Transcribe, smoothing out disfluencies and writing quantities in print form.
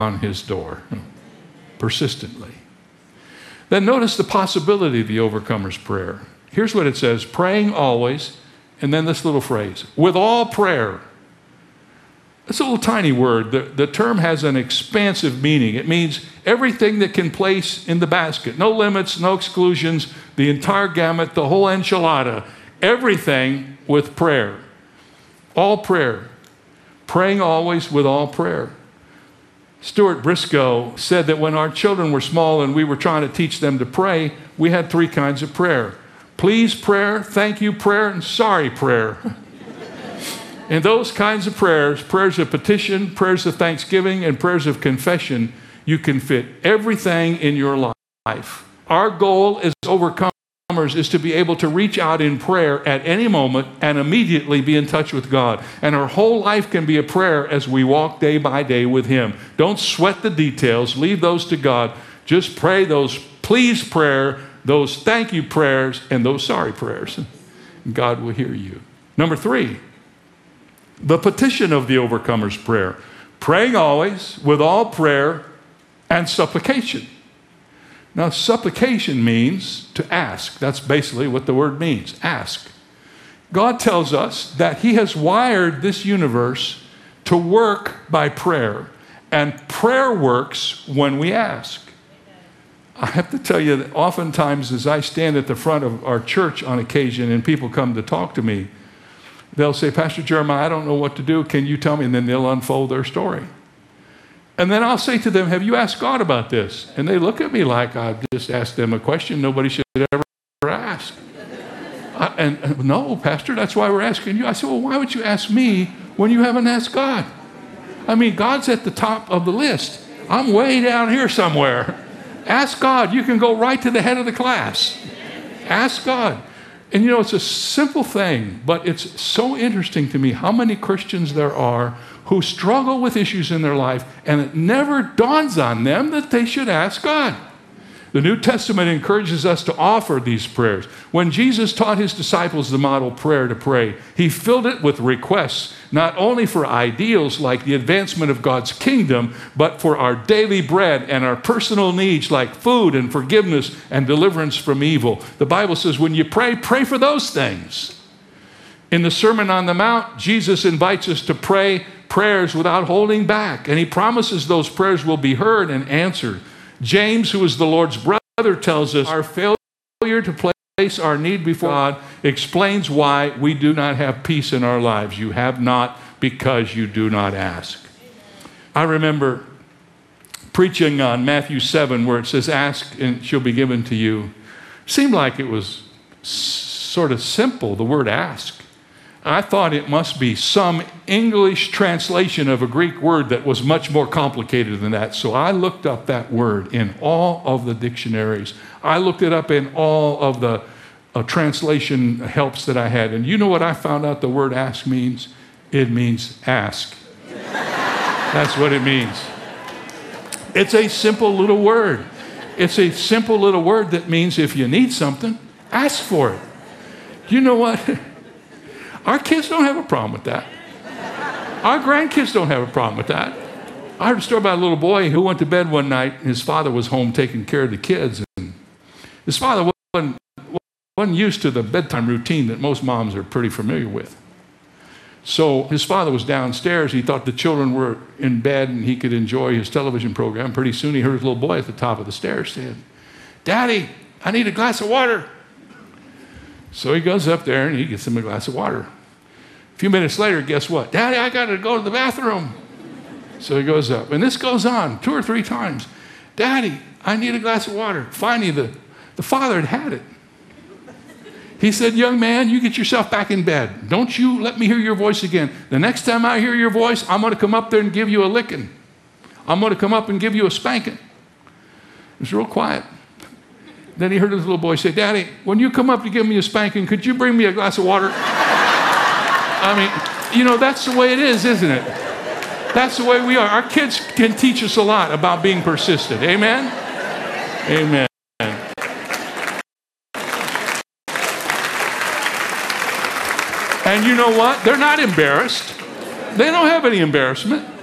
on his door persistently. Then notice the possibility of the overcomer's prayer. Here's what it says, praying always, and then this little phrase, with all prayer. It's a little tiny word. The term has an expansive meaning. It means everything that can place in the basket. No limits, no exclusions, the entire gamut, the whole enchilada. Everything with prayer. All prayer. Praying always with all prayer. Stuart Briscoe said that when our children were small and we were trying to teach them to pray, we had 3 kinds of prayer. Please prayer, thank you prayer, and sorry prayer. In those kinds of prayers, prayers of petition, prayers of thanksgiving, and prayers of confession, you can fit everything in your life. Our goal as overcomers is to be able to reach out in prayer at any moment and immediately be in touch with God. And our whole life can be a prayer as we walk day by day with Him. Don't sweat the details. Leave those to God. Just pray those please prayer, those thank you prayers, and those sorry prayers. God will hear you. Number 3. The petition of the overcomer's prayer. Praying always with all prayer and supplication. Now, supplication means to ask. That's basically what the word means, ask. God tells us that He has wired this universe to work by prayer, and prayer works when we ask. I have to tell you that oftentimes as I stand at the front of our church on occasion and people come to talk to me, they'll say, Pastor Jeremiah, I don't know what to do. Can you tell me? And then they'll unfold their story. And then I'll say to them, have you asked God about this? And they look at me like I've just asked them a question nobody should ever ask. And no, Pastor, that's why we're asking you. I said, well, why would you ask me when you haven't asked God? I mean, God's at the top of the list. I'm way down here somewhere. Ask God. You can go right to the head of the class. Ask God. And you know, it's a simple thing, but it's so interesting to me how many Christians there are who struggle with issues in their life, and it never dawns on them that they should ask God. The New Testament encourages us to offer these prayers. When Jesus taught His disciples the model prayer to pray, He filled it with requests, not only for ideals like the advancement of God's kingdom, but for our daily bread and our personal needs like food and forgiveness and deliverance from evil. The Bible says when you pray, pray for those things. In the Sermon on the Mount, Jesus invites us to pray prayers without holding back, and He promises those prayers will be heard and answered. James, who is the Lord's brother, tells us our failure to place our need before God explains why we do not have peace in our lives. You have not because you do not ask. I remember preaching on Matthew 7 where it says, ask and she'll be given to you. Seemed like it was sort of simple, the word ask. I thought it must be some English translation of a Greek word that was much more complicated than that. So I looked up that word in all of the dictionaries. I looked it up in all of the translation helps that I had. And you know what I found out the word ask means? It means ask. That's what it means. It's a simple little word. It's a simple little word that means if you need something, ask for it. You know what? Our kids don't have a problem with that. Our grandkids don't have a problem with that. I heard a story about a little boy who went to bed one night and his father was home taking care of the kids. And his father wasn't used to the bedtime routine that most moms are pretty familiar with. So his father was downstairs. He thought the children were in bed and he could enjoy his television program. Pretty soon he heard his little boy at the top of the stairs saying, Daddy, I need a glass of water. So he goes up there and he gets him a glass of water. A few minutes later, guess what? Daddy, I got to go to the bathroom. So he goes up. And this goes on 2 or 3 times. Daddy, I need a glass of water. Finally, the father had it. He said, young man, you get yourself back in bed. Don't you let me hear your voice again. The next time I hear your voice, I'm going to come up there and give you a licking. I'm going to come up and give you a spanking. It was real quiet. Then he heard his little boy say, Daddy, when you come up to give me a spanking, could you bring me a glass of water? I mean, you know, that's the way it is, isn't it? That's the way we are. Our kids can teach us a lot about being persistent. Amen? Amen. And you know what? They're not embarrassed. They don't have any embarrassment.